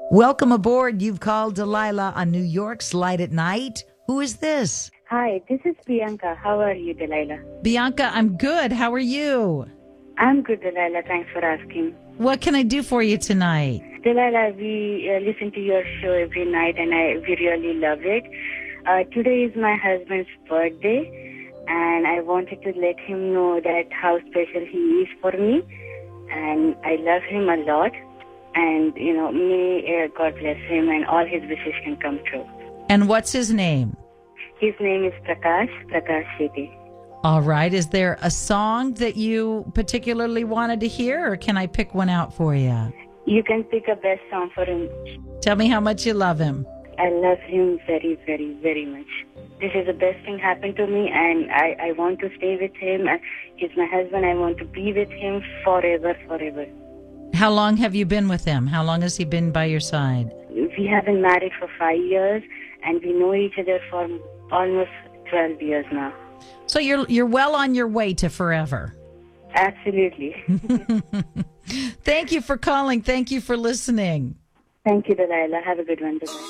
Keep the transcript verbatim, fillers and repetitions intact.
Welcome aboard. You've called Delilah on New York's Light at Night. Who is this? Hi, this is Bianca. How are you, Delilah? Bianca, I'm good. How are you? I'm good, Delilah. Thanks for asking. What can I do for you tonight? Delilah, we uh, listen to your show every night, and I we really love it. Uh, today is my husband's birthday, and I wanted to let him know that how special he is for me, and I love him a lot. And, you know, may uh, God bless him and all his wishes can come true. And what's his name? His name is Prakash, Prakash Shetty. All right. Is there a song that you particularly wanted to hear, or can I pick one out for you? You can pick a best song for him. Tell me how much you love him. I love him very, very, very much. This is the best thing happened to me, and I, I want to stay with him. He's my husband. I want to be with him forever, forever. How long have you been with him? How long has he been by your side? We have been married for five years, and we know each other for almost twelve years now. So you're you're well on your way to forever. Absolutely. Thank you for calling. Thank you for listening. Thank you, Delilah. Have a good one. Bye-bye.